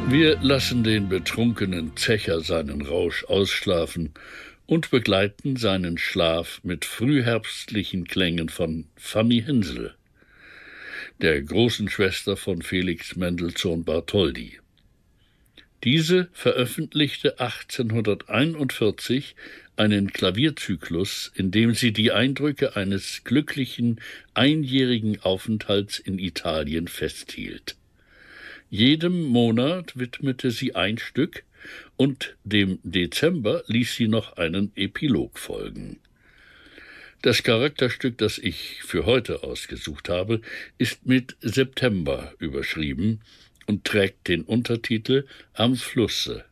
Wir lassen den betrunkenen Zecher seinen Rausch ausschlafen und begleiten seinen Schlaf mit frühherbstlichen Klängen von Fanny Hensel, der großen Schwester von Felix Mendelssohn Bartholdy. Diese veröffentlichte 1841 einen Klavierzyklus, in dem sie die Eindrücke eines glücklichen einjährigen Aufenthalts in Italien festhielt. Jedem Monat widmete sie ein Stück und dem Dezember ließ sie noch einen Epilog folgen. Das Charakterstück, das ich für heute ausgesucht habe, ist mit September überschrieben und trägt den Untertitel Am Flusse.